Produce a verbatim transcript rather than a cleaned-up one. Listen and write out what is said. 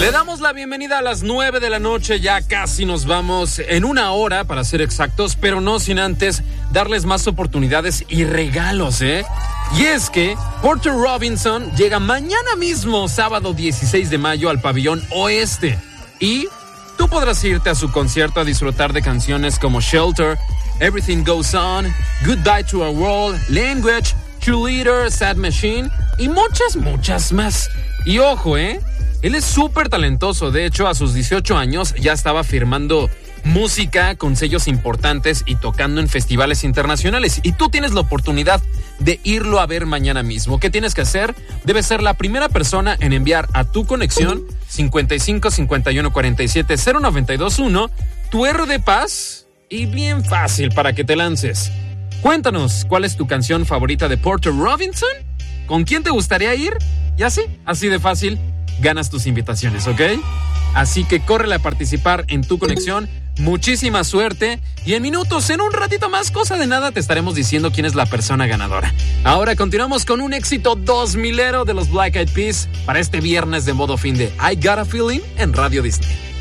Le damos la bienvenida a las nueve de la noche, ya casi nos vamos en una hora para ser exactos, pero no sin antes darles más oportunidades y regalos, ¿eh? Y es que Porter Robinson llega mañana mismo, sábado dieciséis de mayo, al Pabellón Oeste. Y tú podrás irte a su concierto a disfrutar de canciones como Shelter, Everything Goes On, Goodbye to Our World, Language, Cheerleader, Sad Machine y muchas, muchas más. Y ojo, ¿eh? Él es súper talentoso. De hecho, a sus dieciocho años ya estaba firmando música con sellos importantes y tocando en festivales internacionales. Y tú tienes la oportunidad de irlo a ver mañana mismo. ¿Qué tienes que hacer? Debes ser la primera persona en enviar a tu conexión cincuenta y cinco cincuenta y uno cuarenta y siete cero noventa y dos uno tu R de paz y bien fácil para que te lances. Cuéntanos, ¿cuál es tu canción favorita de Porter Robinson? ¿Con quién te gustaría ir? Y así, así de fácil, ganas tus invitaciones, ¿ok? Así que córrele a participar en tu conexión. Muchísima suerte. Y en minutos, en un ratito más, cosa de nada, te estaremos diciendo quién es la persona ganadora. Ahora continuamos con un éxito dos milero de los Black Eyed Peas para este viernes de modo fin de I Got a Feeling en Radio Disney.